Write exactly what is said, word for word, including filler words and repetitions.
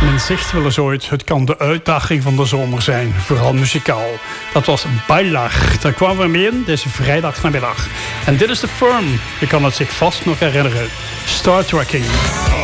Men zegt wel eens ooit, het kan de uitdaging van de zomer zijn. Vooral muzikaal. Dat was Bailar. Daar kwamen we mee in deze vrijdagnamiddag. En dit is de Firm. Je kan het zich vast nog herinneren. Star Trekking.